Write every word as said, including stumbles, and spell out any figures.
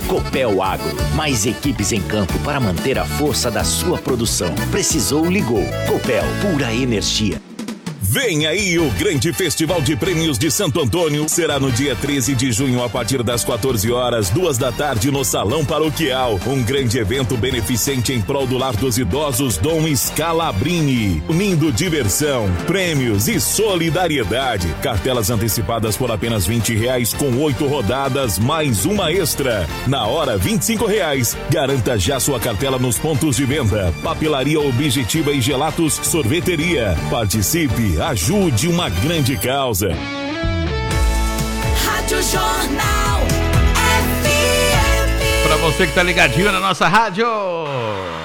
Copel Agro, mais equipes em campo para manter a força da sua produção. Precisou, ligou. Copel, pura energia. Vem aí o grande Festival de Prêmios de Santo Antônio. Será no dia treze de junho, a partir das quatorze horas, duas da tarde, no Salão Paroquial. Um grande evento beneficente em prol do Lar dos Idosos Dom Scalabrini. Unindo diversão, prêmios e solidariedade. Cartelas antecipadas por apenas vinte reais, com oito rodadas, mais uma extra. Na hora, vinte e cinco reais. Garanta já sua cartela nos pontos de venda. Papelaria Objetiva e Gelatos Sorveteria. Participe. Ajude uma grande causa. Rádio Jornal F M. Pra você que tá ligadinho na nossa rádio.